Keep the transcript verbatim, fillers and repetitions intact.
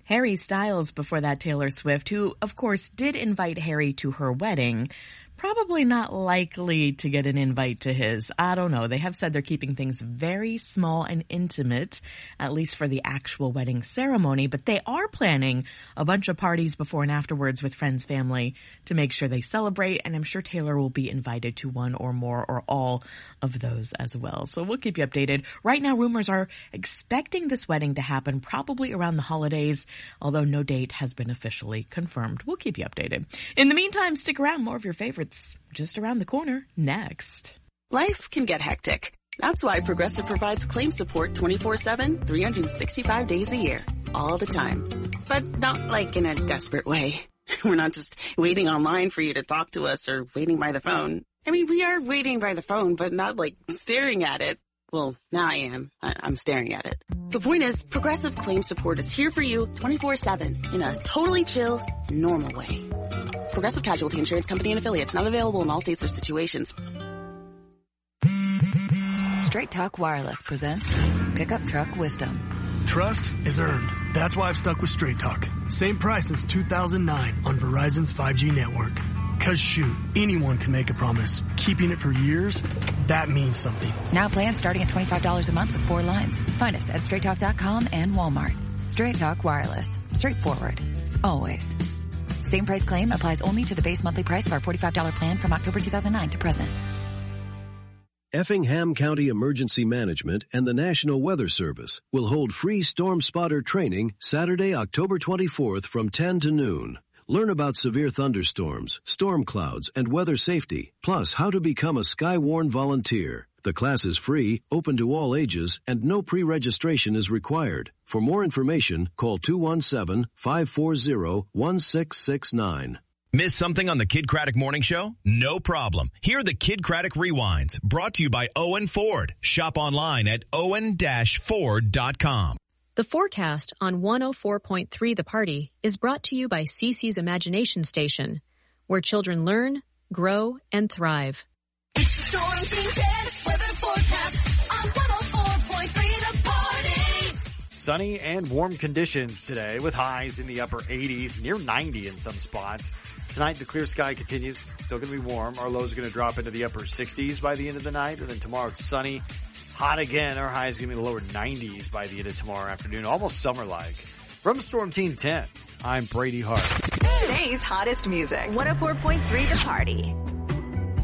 Harry Styles before that, Taylor Swift, who, of course, did invite Harry to her wedding. Probably not likely to get an invite to his. I don't know. They have said they're keeping things very small and intimate, at least for the actual wedding ceremony, but they are planning a bunch of parties before and afterwards with friends, family to make sure they celebrate, and I'm sure Taylor will be invited to one or more or all of those as well. So we'll keep you updated. Right now, rumors are expecting this wedding to happen probably around the holidays, although no date has been officially confirmed. We'll keep you updated. In the meantime, stick around. More of your favorites just around the corner next. Life can get hectic. That's why Progressive provides claim support twenty-four seven, three hundred sixty-five days a year, all the time. But not like in a desperate way. We're not just waiting online for you to talk to us or waiting by the phone. I mean, we are waiting by the phone, but not like staring at it. Well, now I am. I- I'm staring at it. The point is, Progressive claim support is here for you twenty-four seven in a totally chill, normal way. Progressive Casualty Insurance Company and Affiliates, not available in all states or situations. Straight Talk Wireless presents Pickup Truck Wisdom. Trust is earned. That's why I've stuck with Straight Talk. Same price since two thousand nine on Verizon's five G network. Cause shoot, anyone can make a promise. Keeping it for years, that means something. Now plans starting at twenty-five dollars a month with four lines. Find us at straight talk dot com and Walmart. Straight Talk Wireless. Straightforward. Always. Same price claim applies only to the base monthly price of our forty-five dollars plan from October two thousand nine to present. Effingham County Emergency Management and the National Weather Service will hold free storm spotter training Saturday, October twenty-fourth from ten to noon. Learn about severe thunderstorms, storm clouds, and weather safety, plus how to become a Skywarn volunteer. The class is free, open to all ages, and no pre-registration is required. For more information, call two one seven, five four zero, one six six nine. Miss something on the Kid Craddock Morning Show? No problem. Hear the Kid Craddock Rewinds, brought to you by Owen Ford. Shop online at owen dash ford dot com. The forecast on one oh four point three The Party is brought to you by Cece's Imagination Station, where children learn, grow, and thrive. Storm Team ten weather forecast on one oh four point three The Party. Sunny and warm conditions today with highs in the upper eighties, near ninety in some spots. Tonight, the clear sky continues. Still going to be warm. Our lows are going to drop into the upper sixties by the end of the night. And then tomorrow it's sunny, hot again. Our highs going to be in the lower nineties by the end of tomorrow afternoon. Almost summer-like. From Storm Team ten, I'm Brady Hart. Today's hottest music. one oh four point three The Party.